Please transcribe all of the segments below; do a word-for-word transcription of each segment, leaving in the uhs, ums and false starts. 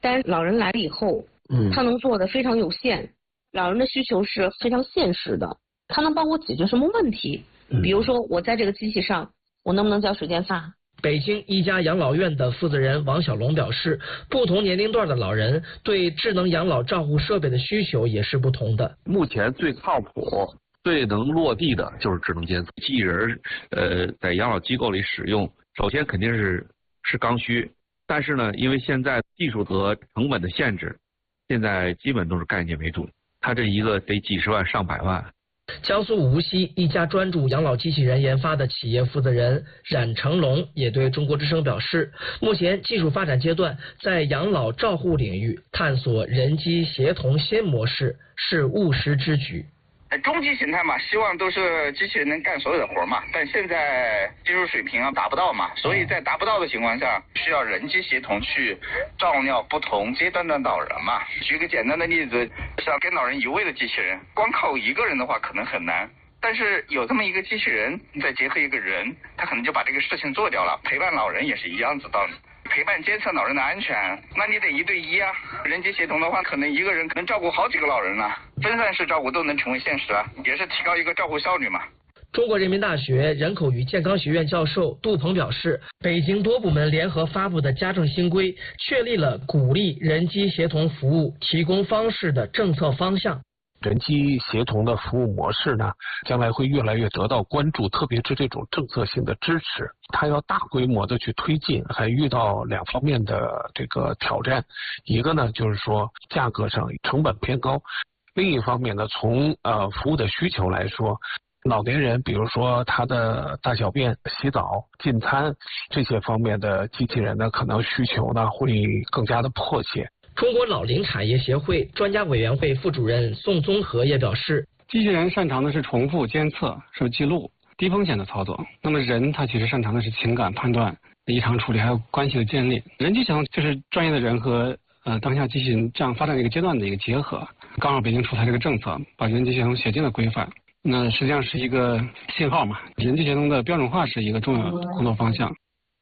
但是老人来了以后，嗯，他能做的非常有限。老人的需求是非常现实的，他能帮我解决什么问题？嗯、比如说，我在这个机器上，我能不能交水电费？ 北京一家养老院的负责人王小龙表示，不同年龄段的老人对智能养老照护设备的需求也是不同的。 目前最靠谱、最能落地的就是智能监测机器人，呃，在养老机构里使用，首先肯定是是刚需，但是呢，因为现在技术和成本的限制，现在基本都是概念为主，它这一个得几十万上百万。 江苏无锡一家专注养老机器人研发的企业负责人冉成龙也对中国之声表示，目前技术发展阶段，在养老照护领域探索人机协同新模式是务实之举。 终极形态嘛，希望都是机器人能干所有的活嘛，但现在技术水平啊达不到嘛，所以在达不到的情况下，需要人机协同去照料不同阶段的老人嘛。举个简单的例子，像跟老人移位的机器人，光靠一个人的话可能很难，但是有这么一个机器人，再结合一个人，他可能就把这个事情做掉了。陪伴老人也是一样子道理。陪伴监测老人的安全，那你得一对一啊。人机协同的话，可能一个人可能照顾好几个老人了，分散式照顾都能成为现实了，也是提高一个照顾效率嘛。 中国人民大学人口与健康学院教授杜鹏表示，北京多部门联合发布的家政新规，确立了鼓励人机协同服务提供方式的政策方向。 人机协同的服务模式呢，将来会越来越得到关注，特别是这种政策性的支持，它要大规模的去推进，还遇到两方面的这个挑战。一个呢，就是说价格上成本偏高；另一方面呢，从呃服务的需求来说，老年人比如说他的大小便、洗澡、进餐这些方面的机器人呢，可能需求呢会更加的迫切。 中国老龄产业协会专家委员会副主任宋宗和也表示， 机器人擅长的是重复监测、是记录、低风险的操作。那么人他其实擅长的是情感判断、异常处理，还有关系的建立。人机协同就是专业的人和呃当下机器人这样发展的一个阶段的一个结合。刚好北京出台这个政策，把人机协同写进了规范，那实际上是一个信号嘛。人机协同的标准化是一个重要的工作方向。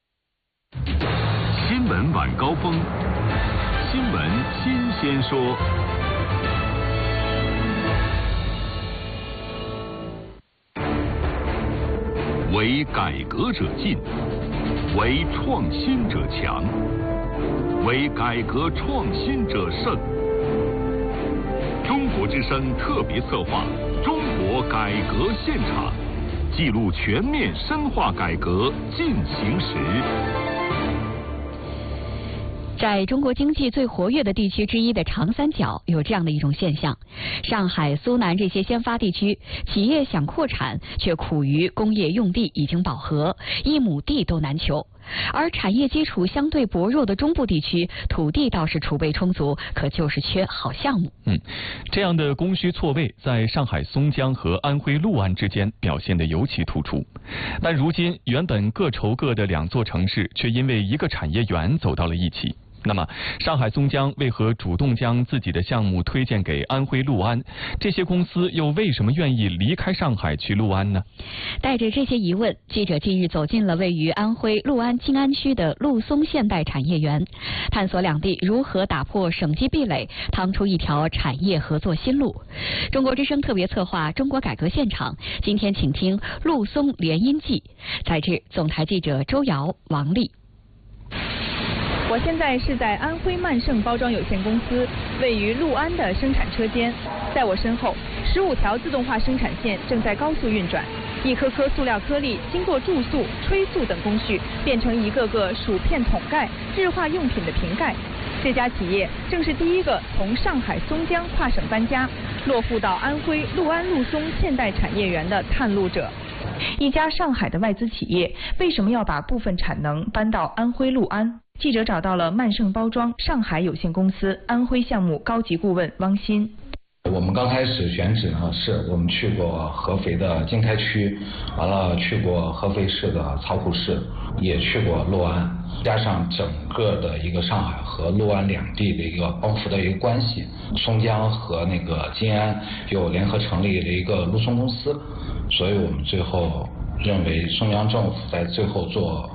新闻晚高峰。新闻新鲜说，为改革者进，为创新者强，为改革创新者胜。中国之声特别策划《中国改革现场》，记录全面深化改革进行时。 在中国经济最活跃的地区之一的长三角，有这样的一种现象：上海、苏南这些先发地区，企业想扩产，却苦于工业用地已经饱和，一亩地都难求；而产业基础相对薄弱的中部地区，土地倒是储备充足，可就是缺好项目。 嗯，这样的供需错位，在上海松江和安徽六安之间表现得尤其突出。但如今，原本各愁各的两座城市，却因为一个产业园走到了一起。那么，上海松江为何主动将自己的项目推荐给安徽六安？这些公司又为什么愿意离开上海去六安呢？ 带着这些疑问，记者近日走进了位于安徽六安静安区的陆松现代产业园，探索两地如何打破省际壁垒，趟出一条产业合作新路。中国之声特别策划《中国改革现场》，今天请听陆松联姻记。采制总台记者周瑶、王丽。 我现在是在安徽曼盛包装有限公司位于六安的生产车间，在我身后，十五条自动化生产线正在高速运转，一颗颗塑料颗粒经过注塑、吹塑等工序，变成一个个薯片桶盖、日化用品的瓶盖。这家企业正是第一个从上海松江跨省搬家，落户到安徽六安陆松现代产业园的探路者。一家上海的外资企业为什么要把部分产能搬到安徽六安？记者找到了曼盛包装上海有限公司安徽项目高级顾问汪鑫。 我们刚开始选址呢，是我们去过合肥的经开区，完了去过合肥市的曹沽市，也去过六安，加上整个的一个上海和六安两地的一个帮扶的一个关系，松江和那个静安又联合成立了一个陆松公司，所以我们最后认为松江政府在最后做